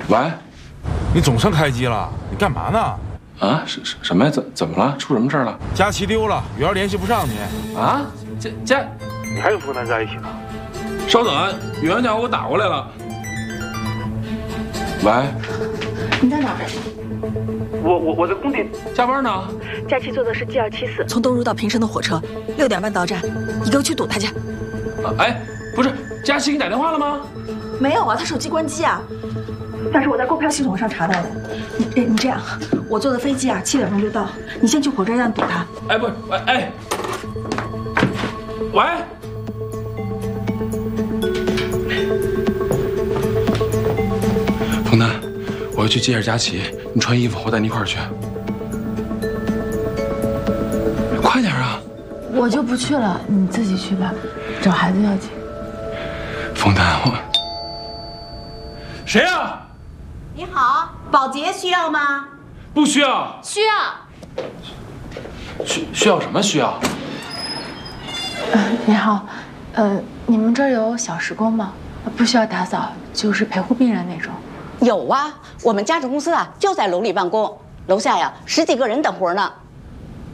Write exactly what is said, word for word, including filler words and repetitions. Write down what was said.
喂， 你总算开机了，你干嘛呢？ 啊，什什什么呀？怎怎么了？出什么事了？ 佳琪丢了，圆儿联系不上你。 啊，佳佳， 你还跟冯楠在一起呢？ 稍等啊，圆圆家给我打过来了。喂， 你在哪儿？ 我我我在工地加班呢。 佳琪坐的是 G 二七四， 从东入到平升的火车，六点半到站，你给我去堵他去。 啊，哎，不是，佳琪给你打电话了吗？ 没有啊，他手机关机啊。但是我在购票系统上查到的。你哎，你这样，我坐的飞机啊，七点钟就到，你先去火车站堵他。 哎，不是，喂，哎，喂。冯楠，我要去接着佳琪，你穿衣服，我带你一块儿去。快点啊！ 我就不去了，你自己去吧，找孩子要紧。 冯楠，我谁呀？ 你好，保洁需要吗？ 不需要。 需要。 需需要什么需要？ 呃，你好，呃，你们这儿有小时工吗？不需要打扫，就是陪护病人那种。 有啊，我们家政公司啊就在楼里办公，楼下呀十几个人等活呢。